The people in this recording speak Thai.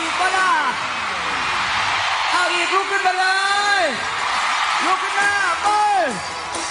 อีกก็ได้เอาอีกลุกขึ้นมาเลย